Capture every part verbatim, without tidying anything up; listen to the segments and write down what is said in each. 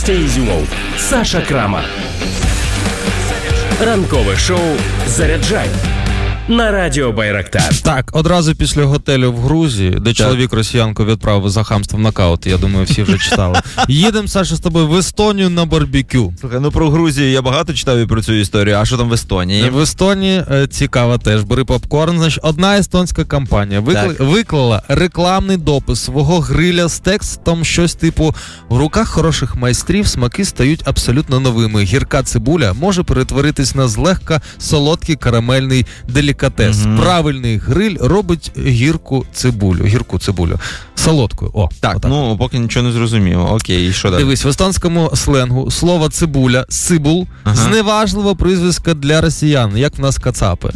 Stay Zone, Саша Крама. Ранкове шоу «Заряджай» на радіо Байрактар. Так, одразу після готелю в Грузії, де так. чоловік росіянку відправив за хамство в нокаут, я думаю, всі вже читали. Їдемо, Саша, з тобою в Естонію на барбекю. Слухай, ну про Грузію я багато читав і про цю історію, а що там в Естонії? В Естонії е, цікаво теж, бери попкорн. Значить, одна естонська компанія викла... виклала рекламний допис свого гриля з текстом щось типу «В руках хороших майстрів смаки стають абсолютно новими. Гірка цибуля може перетворитись на злегка солодкий карамельний делікатес. Mm-hmm. Правильний гриль робить гірку цибулю. Гірку цибулю. Солодкою. О, так, отак. Ну, поки нічого не зрозуміло. Окей, і що далі? Дивись, в естонському сленгу слово цибуля, сибул, ага. зневажливо прізвисько для росіян, як в нас кацапи.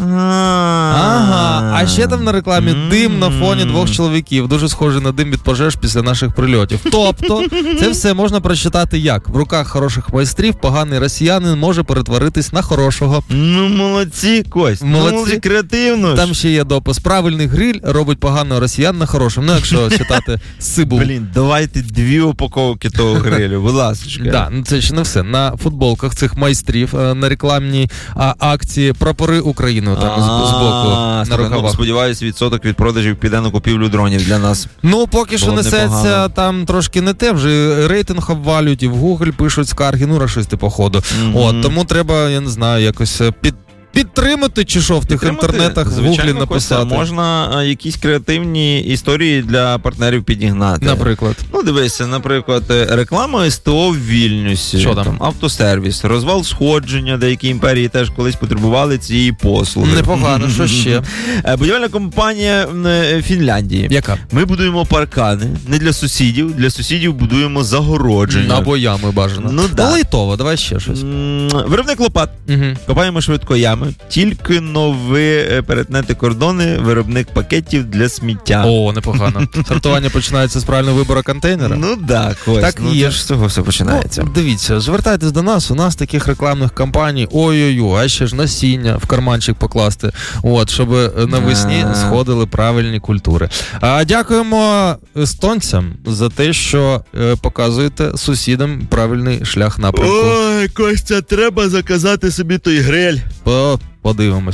Ага. А ще там на рекламі дим на фоні двох чоловіків, дуже схожий на дим від пожеж після наших прильотів. Тобто, це все можна прочитати як? В руках хороших майстрів поганий росіянин може перетворитись на хорошого. Ну, молодці, Кость. Молодці. Молодці, креативно. Там ще є допис. Правильний гриль робить поганого росіян на хорошим. Ну, якщо читати сибул. Блін, давайте дві упаковки того грилю, будь ласка. Да, ну це ще не все. На футболках цих майстрів на рекламній а, акції прапори України там з, з боку на рукавах. Сподіваюсь, відсоток від продажів піде на купівлю дронів для нас. Ну, поки що несеться там трошки не те, вже рейтинг обвалюють і в Google пишуть скарги, ну, рашисти, походу. Mm-hmm. От, тому треба, я не знаю, якось під підтримати чи що в тих інтернетах в Гуглі написати. Можна якісь креативні історії для партнерів підігнати. Наприклад. Ну, дивися, наприклад, реклама СТО в Вільнюсі. Що там? там? Автосервіс, розвал сходження, деякі імперії теж колись потребували цієї послуги. Непогано, що ще? Будівельна компанія Фінляндії. Яка? Ми будуємо паркани не для сусідів, для сусідів будуємо загородження. Або ями бажано. Ну, да. Лайтово, давай ще щось. Виробник лопат. Угу. Копаємо швидко ями. Тільки но ви перетнете кордони, виробник пакетів для сміття. О, непогано. Сортування починається з правильного вибору контейнера? Ну так, ось. Так ну, є. З цього все починається. Ну, дивіться, звертайтесь до нас, у нас таких рекламних кампаній, ой-ой-ой, а ще ж насіння в карманчик покласти, от, щоб навесні сходили правильні культури. А дякуємо естонцям за те, що е, показуєте сусідам правильний шлях напрямку. Ой, Костя, треба заказати собі той гриль. По Подивимось.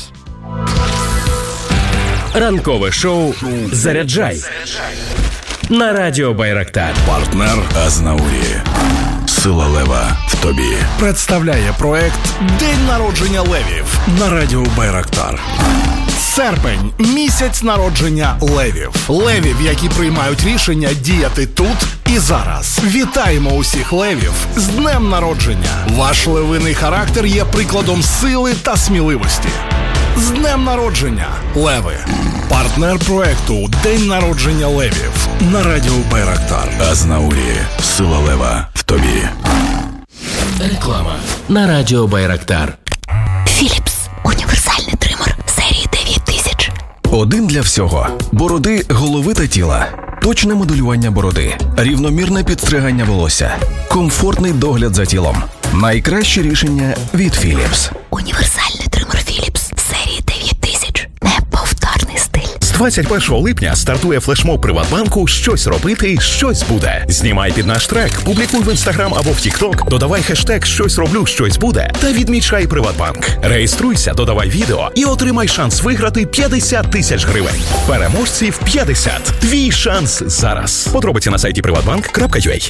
Ранкове шоу «Заряджай» на радіо Байрактар. Партнер Азнаурі. Сила лева в тобі. Представляє проект «День народження левів» на радіо Байрактар. Серпень – місяць народження левів. Левів, які приймають рішення діяти тут і зараз. Вітаємо усіх левів з днем народження. Ваш левиний характер є прикладом сили та сміливості. З днем народження, леви! Партнер проекту «День народження левів» на радіо Байрактар. Азнаурі. Сила лева в тобі. Реклама на радіо Байрактар. Філіпс. Універсальний тример серії дев'ять тисяч. Один для всього. Бороди, голови та тіла. Точне моделювання бороди. Рівномірне підстригання волосся. Комфортний догляд за тілом. Найкраще рішення від Philips. Універсальний тример Philips серії дев'ять тисяч. Неповторний стиль. З двадцять першого липня стартує флешмоб Приватбанку «Щось робити, щось буде». Знімай під наш трек, публікуй в Інстаграм або в Тікток, додавай хештег «Щось роблю, щось буде» та відмічай Приватбанк. Реєструйся, додавай відео і отримай шанс виграти п'ятдесят тисяч гривень. Переможців п'ятдесят. Твій шанс зараз. Подробиці на сайті приватбанк крапка ю а.